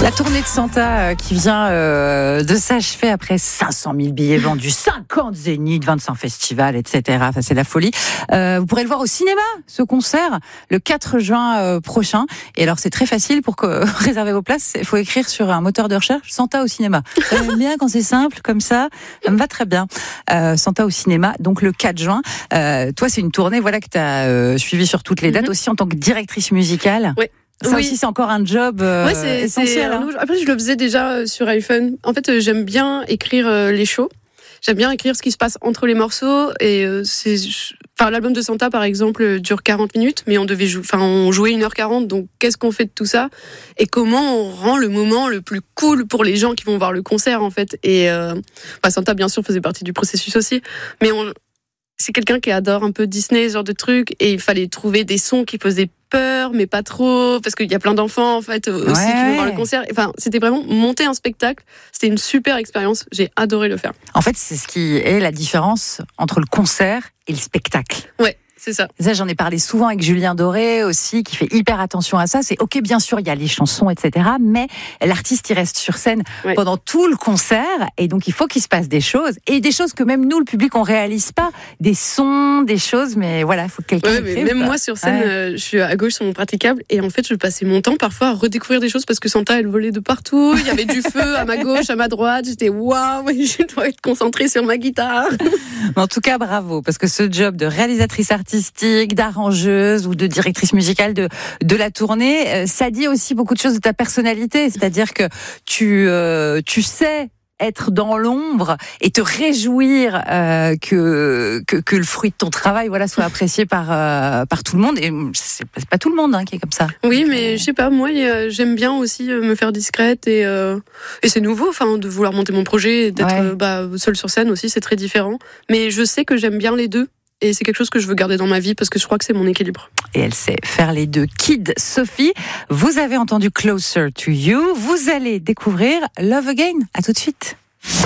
La tournée de Santa qui vient de s'achever après 500 000 billets vendus, 50 zéniths, 25 festivals, etc. Enfin, c'est la folie. Vous pourrez le voir au cinéma, ce concert, le 4 juin prochain. Et alors, c'est très facile pour réserver vos places. Il faut écrire sur un moteur de recherche Santa au cinéma. J'aime bien quand c'est simple, comme ça me va très bien. Santa au cinéma, donc le 4 juin. Toi, c'est une tournée que tu as suivie sur toutes les dates, aussi en tant que directrice musicale. Oui. Ça aussi, c'est encore un job essentiel. Après, je le faisais déjà sur iPhone. En fait, j'aime bien écrire les shows. J'aime bien écrire ce qui se passe entre les morceaux. Et l'album de Santa, par exemple, dure 40 minutes, mais on jouait 1h40. Donc, qu'est-ce qu'on fait de tout ça? Et comment on rend le moment le plus cool pour les gens qui vont voir le concert, en fait? Et Santa, bien sûr, faisait partie du processus aussi. Mais c'est quelqu'un qui adore un peu Disney, ce genre de trucs. Et il fallait trouver des sons qui faisaient peur, mais pas trop, parce qu'il y a plein d'enfants, en fait, aussi qui vont voir le concert. Enfin, c'était vraiment monter un spectacle. C'était une super expérience. J'ai adoré le faire. En fait, c'est ce qui est la différence entre le concert et le spectacle. Ouais. C'est ça. J'en ai parlé souvent avec Julien Doré aussi, qui fait hyper attention à ça. C'est ok, bien sûr, il y a les chansons, etc. Mais l'artiste, il reste sur scène pendant tout le concert. Et donc, il faut qu'il se passe des choses. Et des choses que même nous, le public, on réalise pas. Des sons, des choses. Mais voilà, il faut que quelqu'un écrive. Même moi, sur scène, je suis à gauche sur mon praticable. Et en fait, je passais mon temps parfois à redécouvrir des choses parce que Santa, elle volait de partout. Il y avait du feu à ma gauche, à ma droite. J'étais waouh, je dois être concentrée sur ma guitare. Mais en tout cas, bravo. Parce que ce job de réalisatrice artistique, d'arrangeuse ou de directrice musicale de la tournée, ça dit aussi beaucoup de choses de ta personnalité. C'est-à-dire que tu sais être dans l'ombre et te réjouir que le fruit de ton travail soit apprécié par tout le monde. Et c'est pas tout le monde qui est comme ça. Oui, mais je sais pas, moi j'aime bien aussi me faire discrète et c'est nouveau, de vouloir monter mon projet et d'être seule sur scène aussi, c'est très différent. Mais je sais que j'aime bien les deux. Et c'est quelque chose que je veux garder dans ma vie parce que je crois que c'est mon équilibre. Et elle sait faire les deux. Kid Sophie, vous avez entendu Closer to You. Vous allez découvrir Love Again. À tout de suite.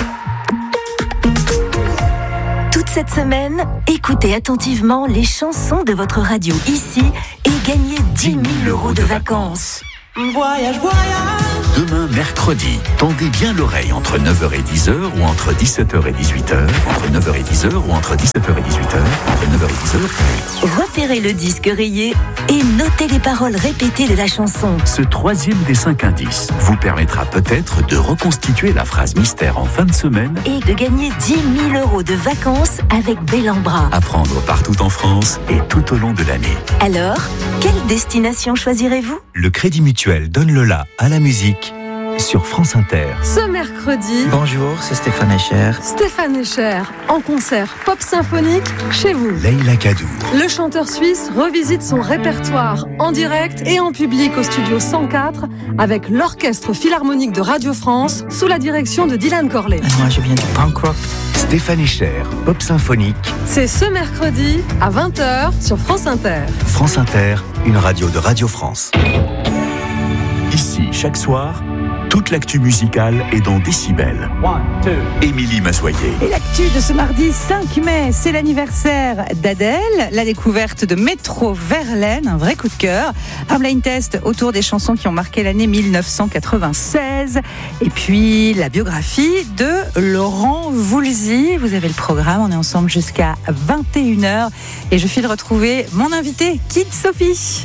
Toute cette semaine, écoutez attentivement les chansons de votre radio ici et gagnez 10 000 € de vacances. Voyage, voyage. Demain, mercredi, tendez bien l'oreille entre 9h et 10h ou entre 17h et 18h, entre 9h et 10h ou entre 17h et 18h, entre 9h et 10h. Repérez le disque rayé et notez les paroles répétées de la chanson. Ce troisième des 5 indices vous permettra peut-être de reconstituer la phrase mystère en fin de semaine et de gagner 10 000 € de vacances avec Bellambra. À prendre partout en France et tout au long de l'année. Alors, quelle destination choisirez-vous? Le Crédit Mutuel donne le la à la musique sur France Inter. Ce mercredi, bonjour, c'est Stéphane Echer. Stéphane Echer, en concert pop symphonique chez vous. Leïla Kadour. Le chanteur suisse revisite son répertoire en direct et en public au studio 104 avec l'Orchestre Philharmonique de Radio France sous la direction de Dylan Corley. Moi, je viens du punk rock. Stéphane Echer, pop symphonique. C'est ce mercredi à 20h sur France Inter. France Inter, une radio de Radio France. Ici, chaque soir, toute l'actu musicale est dans Décibel. Émilie Massoyer. Et l'actu de ce mardi 5 mai, c'est l'anniversaire d'Adèle, la découverte de Métro Verlaine, un vrai coup de cœur. Un blind test autour des chansons qui ont marqué l'année 1996. Et puis la biographie de Laurent Voulzy. Vous avez le programme, on est ensemble jusqu'à 21h. Et je file retrouver mon invité, Kid Sophie.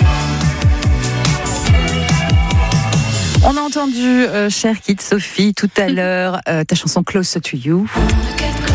On a entendu, chère Kid Sophie, tout à l'heure, ta chanson Closer to You.